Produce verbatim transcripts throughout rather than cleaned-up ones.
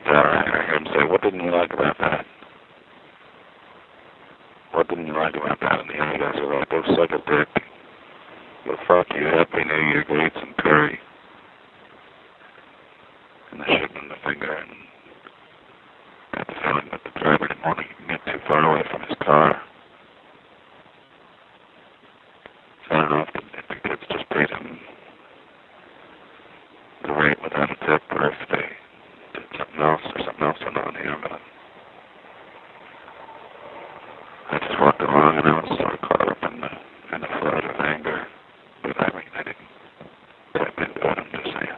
Yeah, I heard him say, what didn't you like about that? What didn't you like about that? And the other guys are like, go suck a dick. Go fuck you. Happy New Year. Go eat some curry. And I shook him the finger and got the feeling that the driver didn't want to get too far away from his car. So I don't know if the, if the kids just paid him the rate without a tip or if they did something else or something else went on here, but I just walked along and I was sort of caught up in the, in the flood of anger. But I mean, I didn't tap into it, I'm just saying.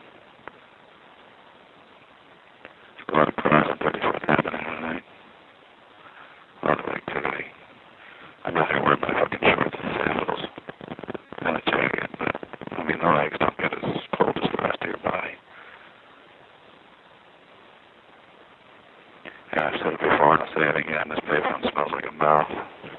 There's a lot of cars on thirty-fourth Avenue tonight. A lot of activity. I'm not going to wear my fucking shorts and sandals and a jacket, but I mean, the legs don't get as cold as the rest of your body. Yeah, I've said it before and I'll say it again. This payphone smells like a mouth.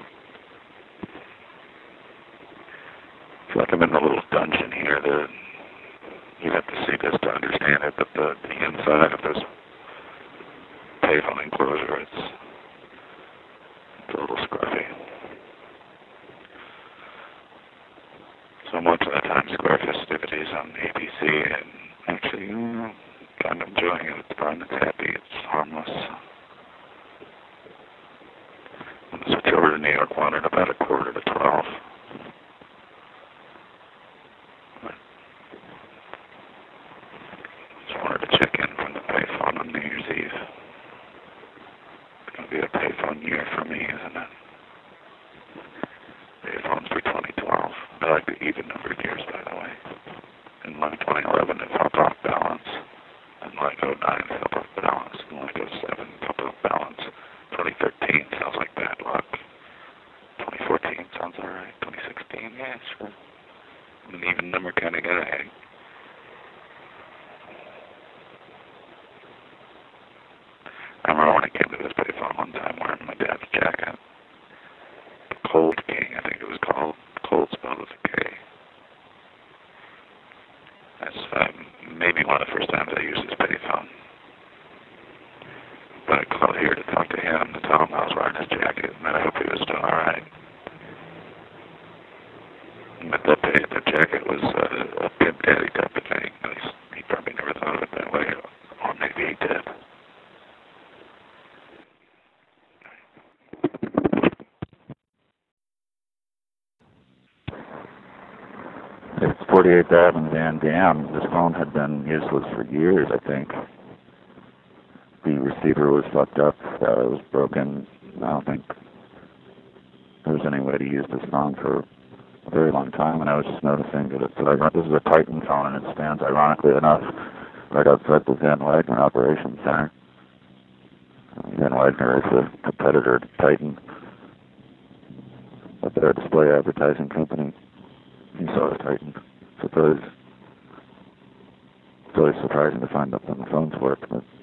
I feel like I'm in a little dungeon here. The, you have to see this to understand it, but the, the inside of this payphone enclosure, it's, it's a little scruffy. So much of the Times Square festivities on A B C, and actually, mm, kind of enjoying it. It's fun, it's happy, it's harmless. I'm going to switch over to New York one at about a quarter to twelve. Just wanted to check in from the payphone on New Year's Eve. It's going to be a payphone year for me, isn't it? Payphones for twenty twelve. I like the even numbered years, by the way. In like twenty eleven, it felt off balance. And like oh nine, it felt off balance. And like oh seven, it felt off balance. twenty thirteen sounds like bad luck. twenty fourteen sounds alright. twenty sixteen, yeah, sure. An even number kind of guy. I remember when I came to this payphone one time wearing my dad's jacket. The Cold King, I think it was called. Cold spelled with a K. That's um, maybe one of the first times I used his payphone. But I called here to talk to him, to tell him I was wearing his jacket, and that I hope he was still alright. But that, pay, that jacket was uh, a Pimp Daddy type of thing. At least he probably never thought of it that way, or maybe he did. It's forty-eighth Avenue, Van Dam. This phone had been useless for years, I think. The receiver was fucked up. Uh, it was broken. I don't think there was any way to use this phone for a very long time, and I was just noticing that, it, that I, this is a Titan phone, and it stands, ironically enough, right outside the Van Wagner Operations Center. Van Wagner is a competitor to Titan, but they're a display advertising company. And so is Titan. So it's always, it's always surprising to find out when the phones work, but